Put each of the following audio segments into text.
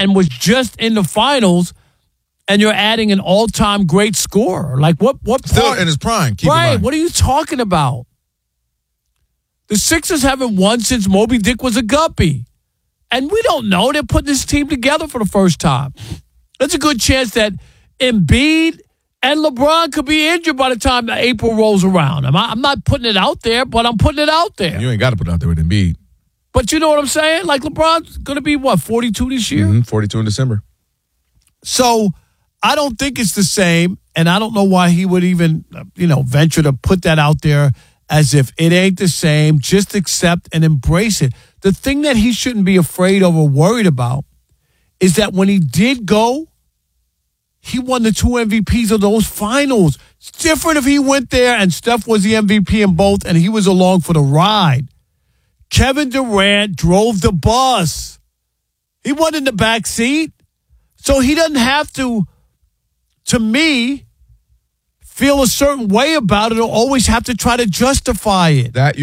and was just in the finals, and you're adding an all-time great scorer. Like, what Still part? in his prime, keep in Right, mind. what are you talking about? The Sixers haven't won since Moby Dick was a guppy. And we don't know. They're putting this team together for the first time. There's a good chance that Embiid and LeBron could be injured by the time April rolls around. I'm not putting it out there, but I'm putting it out there. You ain't got to put it out there with Embiid. But you know what I'm saying? Like, LeBron's going to be, 42 this year? 42 in December. So I don't think it's the same, and I don't know why he would even, venture to put that out there as if it ain't the same. Just accept and embrace it. The thing that he shouldn't be afraid of or worried about is that when he did go, he won the 2 MVPs of those finals. It's different if he went there and Steph was the MVP in both and he was along for the ride. Kevin Durant drove the bus. He wasn't in the back seat. So he doesn't have to me, feel a certain way about it or always have to try to justify it. That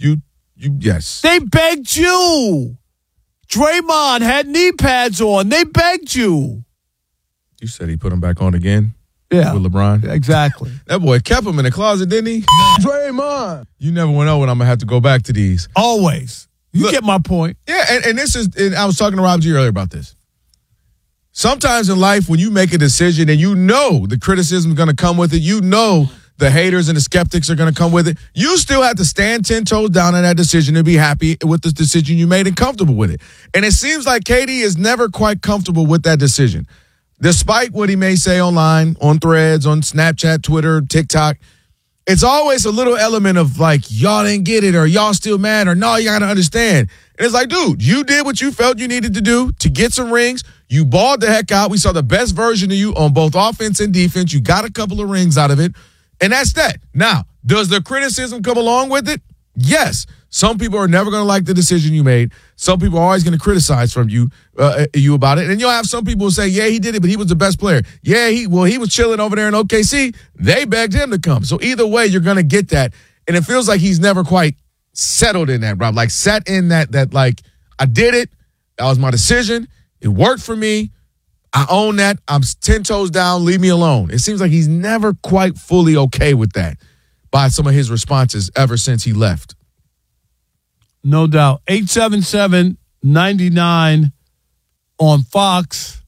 yes. They begged you. Draymond had knee pads on. They begged you. You said he put him back on again? Yeah. With LeBron? Exactly. That boy kept him in the closet, didn't he? Draymond. You never know when I'm going to have to go back to these. Always. You get my point. Yeah, and this is, and I was talking to Rob G earlier about this. Sometimes in life, when you make a decision and you know the criticism is going to come with it, you know the haters and the skeptics are going to come with it, you still have to stand 10 toes down on that decision and be happy with the decision you made and comfortable with it. And it seems like KD is never quite comfortable with that decision. Despite what he may say online, on Threads, on Snapchat, Twitter, TikTok, it's always a little element of like, y'all didn't get it or y'all still mad or no, you got to understand. And it's like, dude, you did what you felt you needed to do to get some rings. You balled the heck out. We saw the best version of you on both offense and defense. You got a couple of rings out of it. And that's that. Now, does the criticism come along with it? Yes. Some people are never going to like the decision you made. Some people are always going to criticize from you about it. And you'll have some people who say, yeah, he did it, but he was the best player. Yeah, he was chilling over there in OKC. They begged him to come. So either way, you're going to get that. And it feels like he's never quite settled in that, Rob. Like sat in that like, I did it. That was my decision. It worked for me. I own that. I'm 10 toes down. Leave me alone. It seems like he's never quite fully okay with that by some of his responses ever since he left. No doubt. 877-99 on Fox.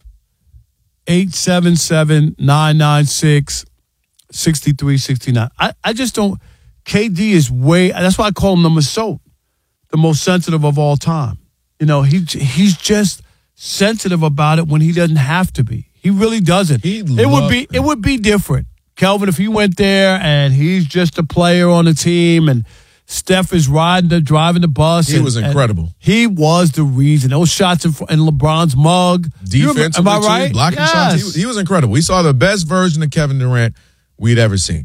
877-996-6369. I just don't. KD is that's why I call him the Masot, the most sensitive of all time. He's just sensitive about it when he doesn't have to be. He really doesn't. It would be different, Kelvin, if he went there and he's just a player on the team and Steph is driving the bus. He was incredible. He was the reason. Those shots in LeBron's mug. Defensively, am I right? Blocking yes. shots. He was incredible. We saw the best version of Kevin Durant we'd ever seen.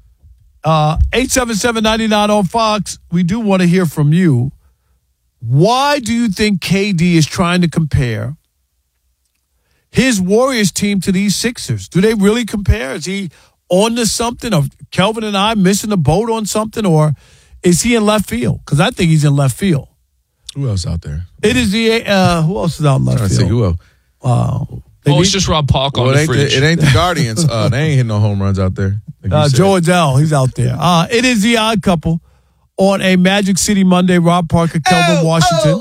877-99 on Fox. We do want to hear from you. Why do you think KD is trying to compare his Warriors team to these Sixers? Do they really compare? Is he on to something? Or Kelvin and I missing the boat on something? Or is he in left field? Because I think he's in left field. Who else out there? It is who else is out in left field? See who else? It's just Rob Polk on the fridge. It ain't the Guardians. They ain't hitting no home runs out there. Joe Adele, he's out there. It is the Odd Couple on a Magic City Monday. Rob Parker, Kelvin Washington.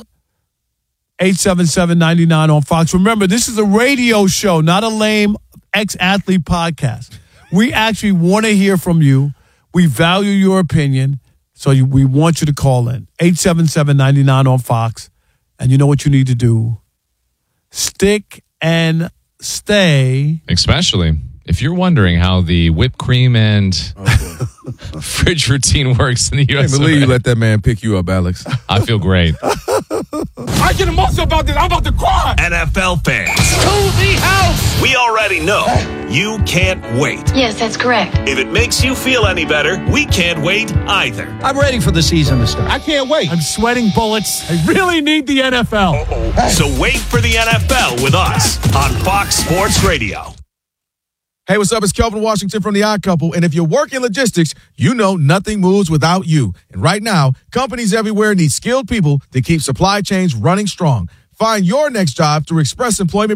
877-99 on Fox. Remember, this is a radio show, not a lame ex-athlete podcast. We actually want to hear from you. We value your opinion, so we want you to call in. 877-99 on Fox. And you know what you need to do? Stick and stay. Especially if you're wondering how the whipped cream and fridge routine works in the U.S. I can't believe you let that man pick you up, Alex. I feel great. I get emotional about this. I'm about to cry. NFL fans. To the house. We already know you can't wait. Yes, that's correct. If it makes you feel any better, we can't wait either. I'm ready for the season to start. I can't wait. I'm sweating bullets. I really need the NFL. So wait for the NFL with us on Fox Sports Radio. Hey, what's up? It's Kelvin Washington from The Odd Couple. And if you work in logistics, you know nothing moves without you. And right now, companies everywhere need skilled people to keep supply chains running strong. Find your next job through Express Employment